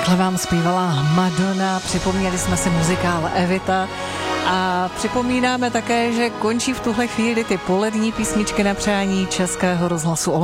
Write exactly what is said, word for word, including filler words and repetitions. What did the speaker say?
Takhle vám zpívala Madonna, připomněli jsme si muzikál Evita a připomínáme také, že končí v tuhle chvíli ty polední písničky na přání Českého rozhlasu.